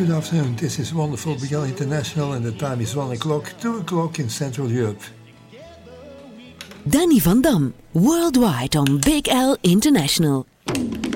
Good afternoon. This is Wonderful Beyond International and the time is 1 o'clock, 2 o'clock in Central Europe. Danny van Dam, worldwide on Big L International.